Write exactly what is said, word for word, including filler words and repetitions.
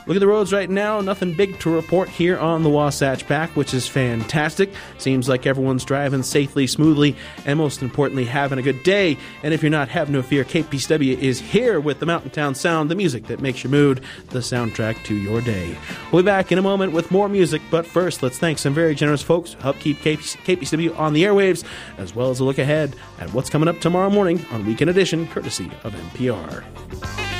Look at the roads right now. Nothing big to report here on the Wasatch Back, which is fantastic. Seems like everyone's driving safely, smoothly, and most importantly, having a good day. And if you're not, have no fear. K P C W is here with the Mountain Town Sound, the music that makes your mood, the soundtrack to your day. We'll be back in a moment with more music, but first, let's thank some very generous folks who help keep K P C W on the airwaves, as well as a look ahead at what's coming up tomorrow morning on Weekend Edition, courtesy of N P R.